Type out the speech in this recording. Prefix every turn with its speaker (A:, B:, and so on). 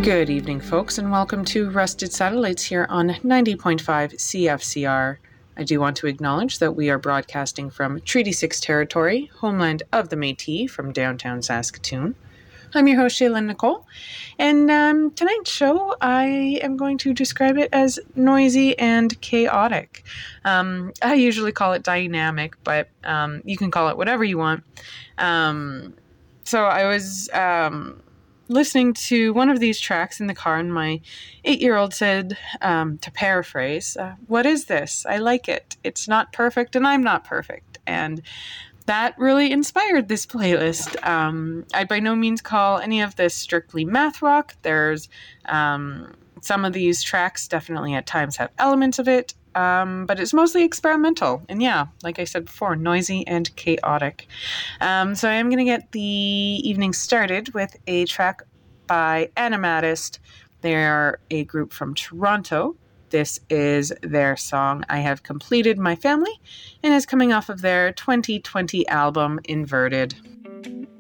A: Good evening, folks, and welcome to Rusted Satellites here on 90.5 CFCR. I do want to acknowledge that we are broadcasting from Treaty 6 territory, homeland of the Métis, from downtown Saskatoon. I'm your host, Shaylin Nicole, and tonight's show, I am going to describe it as noisy and chaotic. I usually call it dynamic, but you can call it whatever you want. So I was listening to one of these tracks in the car, and my 8-year-old said, to paraphrase, "What is this? I like it. It's not perfect, and I'm not perfect." And that really inspired this playlist. I'd by no means call any of this strictly math rock. There's some of these tracks definitely at times have elements of it, but it's mostly experimental. And yeah, like I said before, noisy and chaotic. So I am going to get the evening started with a track by Animatist. They're a group from Toronto. This is their song, "I Have Completed My Family," and is coming off of their 2020 album, Inverted.